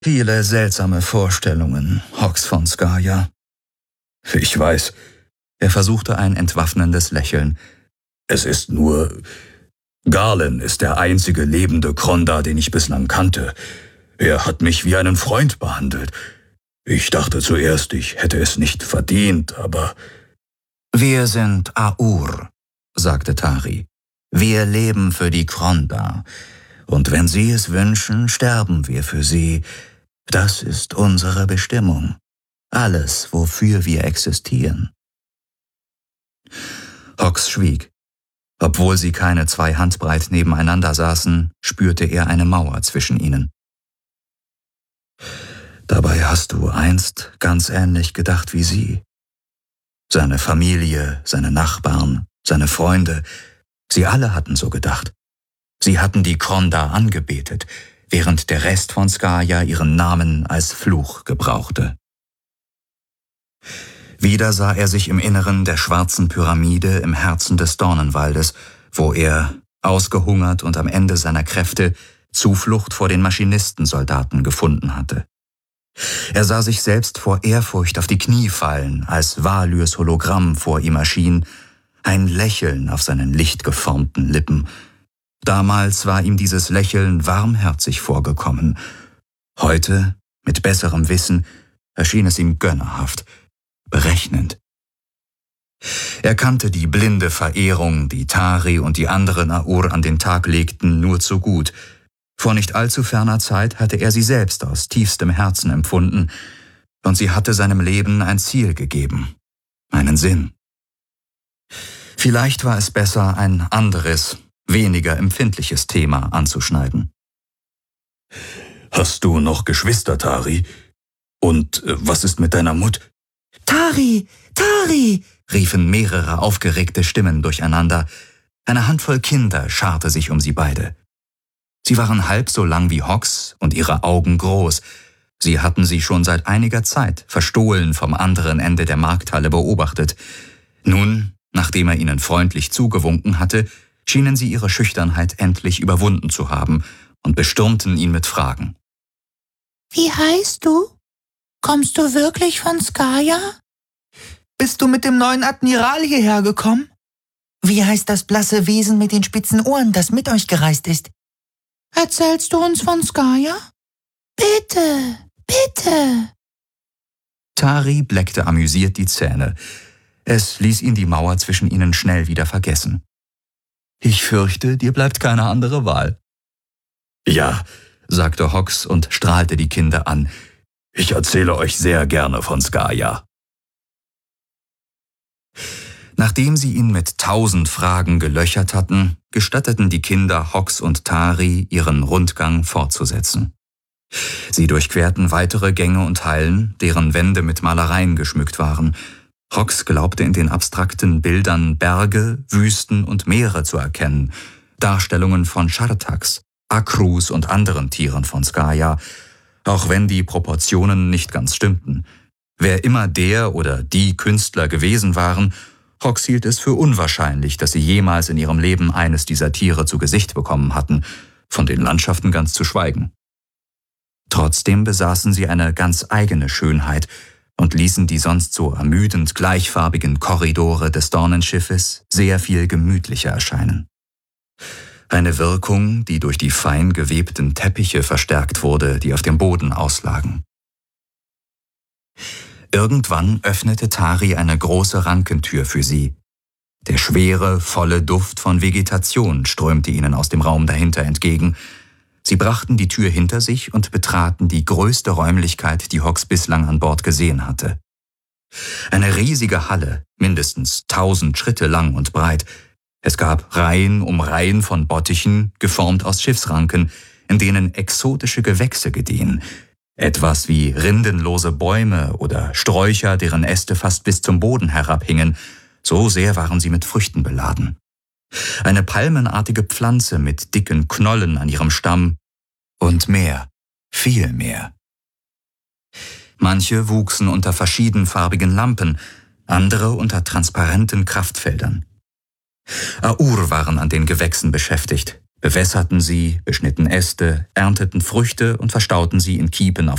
Viele seltsame Vorstellungen, Hox von Skaya. Ich weiß. Er versuchte ein entwaffnendes Lächeln. Es ist nur... Galen ist der einzige lebende Kronda, den ich bislang kannte. Er hat mich wie einen Freund behandelt. Ich dachte zuerst, ich hätte es nicht verdient, aber... Wir sind Aur, sagte Tari. Wir leben für die Kronda. Und wenn Sie es wünschen, sterben wir für Sie. Das ist unsere Bestimmung. Alles, wofür wir existieren. Hox schwieg. Obwohl sie keine 2 Handbreit nebeneinander saßen, spürte er eine Mauer zwischen ihnen. Dabei hast du einst ganz ähnlich gedacht wie sie. Seine Familie, seine Nachbarn, seine Freunde, sie alle hatten so gedacht. Sie hatten die Kronda angebetet, während der Rest von Skaya ihren Namen als Fluch gebrauchte. Wieder sah er sich im Inneren der schwarzen Pyramide im Herzen des Dornenwaldes, wo er, ausgehungert und am Ende seiner Kräfte, Zuflucht vor den Maschinistensoldaten gefunden hatte. Er sah sich selbst vor Ehrfurcht auf die Knie fallen, als Valyrs Hologramm vor ihm erschien, ein Lächeln auf seinen lichtgeformten Lippen. Damals war ihm dieses Lächeln warmherzig vorgekommen. Heute, mit besserem Wissen, erschien es ihm gönnerhaft, berechnend. Er kannte die blinde Verehrung, die Tari und die anderen Aur an den Tag legten, nur zu gut. Vor nicht allzu ferner Zeit hatte er sie selbst aus tiefstem Herzen empfunden, und sie hatte seinem Leben ein Ziel gegeben, einen Sinn. Vielleicht war es besser, ein anderes, weniger empfindliches Thema anzuschneiden. Hast du noch Geschwister, Tari? Und was ist mit deiner Mutter? »Tari! Tari!« riefen mehrere aufgeregte Stimmen durcheinander. Eine Handvoll Kinder scharte sich um sie beide. Sie waren halb so lang wie Hox und ihre Augen groß. Sie hatten sie schon seit einiger Zeit verstohlen vom anderen Ende der Markthalle beobachtet. Nun, nachdem er ihnen freundlich zugewunken hatte, schienen sie ihre Schüchternheit endlich überwunden zu haben und bestürmten ihn mit Fragen. »Wie heißt du? Kommst du wirklich von Skaya? Bist du mit dem neuen Admiral hierher gekommen? Wie heißt das blasse Wesen mit den spitzen Ohren, das mit euch gereist ist? Erzählst du uns von Skaya? Bitte, bitte!« Tari bleckte amüsiert die Zähne. Es ließ ihn die Mauer zwischen ihnen schnell wieder vergessen. »Ich fürchte, dir bleibt keine andere Wahl.« »Ja«, sagte Hox und strahlte die Kinder an. »Ich erzähle euch sehr gerne von Skaya.« Nachdem sie ihn mit 1000 Fragen gelöchert hatten, gestatteten die Kinder Hox und Tari, ihren Rundgang fortzusetzen. Sie durchquerten weitere Gänge und Hallen, deren Wände mit Malereien geschmückt waren. Hox glaubte in den abstrakten Bildern Berge, Wüsten und Meere zu erkennen, Darstellungen von Shartax, Akrus und anderen Tieren von Skaya, auch wenn die Proportionen nicht ganz stimmten. Wer immer der oder die Künstler gewesen waren, Hox hielt es für unwahrscheinlich, dass sie jemals in ihrem Leben eines dieser Tiere zu Gesicht bekommen hatten, von den Landschaften ganz zu schweigen. Trotzdem besaßen sie eine ganz eigene Schönheit und ließen die sonst so ermüdend gleichfarbigen Korridore des Dornenschiffes sehr viel gemütlicher erscheinen. Eine Wirkung, die durch die fein gewebten Teppiche verstärkt wurde, die auf dem Boden auslagen. Irgendwann öffnete Tari eine große Rankentür für sie. Der schwere, volle Duft von Vegetation strömte ihnen aus dem Raum dahinter entgegen. Sie brachten die Tür hinter sich und betraten die größte Räumlichkeit, die Hox bislang an Bord gesehen hatte. Eine riesige Halle, mindestens 1000 Schritte lang und breit. Es gab Reihen um Reihen von Bottichen, geformt aus Schiffsranken, in denen exotische Gewächse gediehen. Etwas wie rindenlose Bäume oder Sträucher, deren Äste fast bis zum Boden herabhingen. So sehr waren sie mit Früchten beladen. Eine palmenartige Pflanze mit dicken Knollen an ihrem Stamm und mehr, viel mehr. Manche wuchsen unter verschiedenfarbigen Lampen, andere unter transparenten Kraftfeldern. Aur waren an den Gewächsen beschäftigt, bewässerten sie, beschnitten Äste, ernteten Früchte und verstauten sie in Kiepen